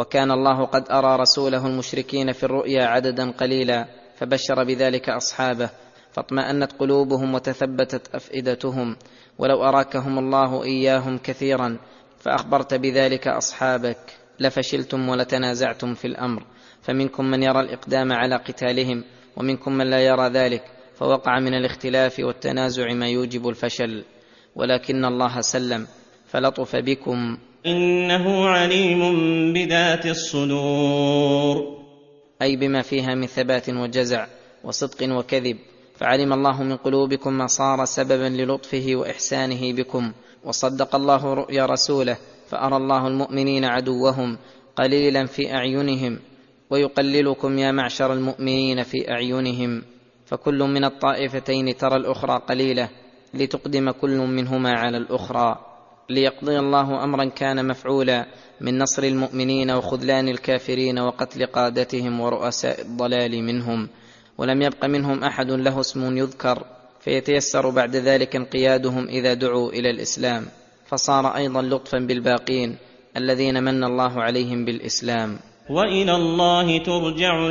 وكان الله قد أرى رسوله المشركين في الرؤيا عددا قليلا فبشر بذلك أصحابه، فاطمأنت قلوبهم وتثبتت أفئدتهم. ولو أراكهم الله إياهم كثيرا فأخبرت بذلك أصحابك لفشلتم ولتنازعتم في الأمر، فمنكم من يرى الإقدام على قتالهم ومنكم من لا يرى ذلك، فوقع من الاختلاف والتنازع ما يوجب الفشل. ولكن الله سلم فلطف بكم إنه عليم بذات الصدور، أي بما فيها من ثبات وجزع وصدق وكذب، فعلم الله من قلوبكم ما صار سببا للطفه وإحسانه بكم. وصدق الله رؤيا رسوله فأرى الله المؤمنين عدوهم قليلا في أعينهم ويقللكم يا معشر المؤمنين في أعينهم، فكل من الطائفتين ترى الأخرى قليلة لتقدم كل منهما على الأخرى، ليقضي الله أمرا كان مفعولا من نصر المؤمنين وخذلان الكافرين وقتل قادتهم ورؤساء الضلال منهم، ولم يبق منهم أحد له اسم يذكر، فيتيسر بعد ذلك انقيادهم إذا دعوا إلى الإسلام، فصار أيضا لطفا بالباقين الذين من الله عليهم بالإسلام. وإلى الله ترجع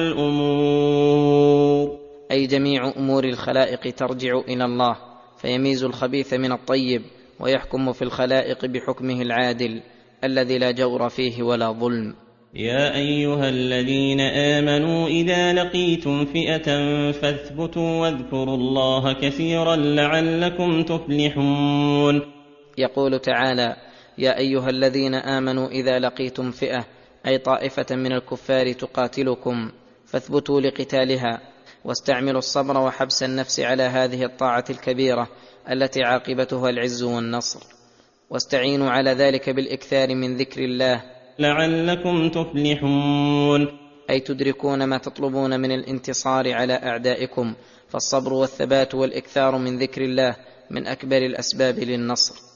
الأمور، أي جميع أمور الخلائق ترجع إلى الله، فيميز الخبيث من الطيب ويحكم في الخلائق بحكمه العادل الذي لا جور فيه ولا ظلم. يا أيها الذين آمنوا إذا لقيتم فئة فاثبتوا واذكروا الله كثيرا لعلكم تفلحون. يقول تعالى: يا أيها الذين آمنوا إذا لقيتم فئة، أي طائفة من الكفار تقاتلكم، فاثبتوا لقتالها، واستعملوا الصبر وحبس النفس على هذه الطاعة الكبيرة التي عاقبتها العز والنصر، واستعينوا على ذلك بالإكثار من ذكر الله لعلكم تفلحون، أي تدركون ما تطلبون من الانتصار على أعدائكم، فالصبر والثبات والإكثار من ذكر الله من أكبر الأسباب للنصر.